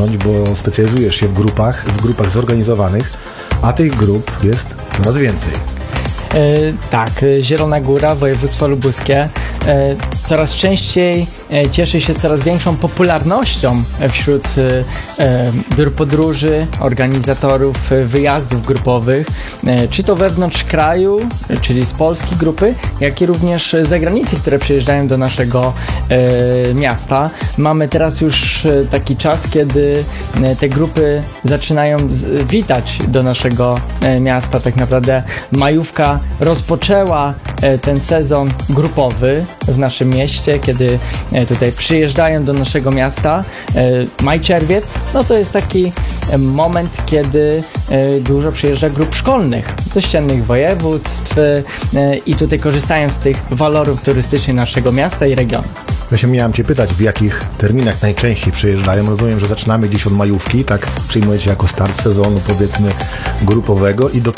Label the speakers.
Speaker 1: rozwinąć, bo specjalizujesz się w grupach zorganizowanych, a tych grup jest coraz więcej.
Speaker 2: Tak, Zielona Góra, województwo lubuskie coraz częściej cieszy się coraz większą popularnością wśród biur podróży, organizatorów wyjazdów grupowych, czy to wewnątrz kraju, czyli z Polski grupy, jak i również z zagranicy, które przyjeżdżają do naszego miasta. Mamy teraz już taki czas, kiedy te grupy zaczynają witać do naszego miasta. Tak naprawdę majówka rozpoczęła ten sezon grupowy w naszym mieście, kiedy tutaj przyjeżdżają do naszego miasta. Maj-czerwiec, no to jest taki moment, kiedy dużo przyjeżdża grup szkolnych z ościennych województw i tutaj korzystają z tych walorów turystycznych naszego miasta i regionu.
Speaker 1: Właśnie miałem Cię pytać, w jakich terminach najczęściej przyjeżdżają. Rozumiem, że zaczynamy gdzieś od majówki, tak przyjmujecie jako start sezonu, powiedzmy, grupowego i do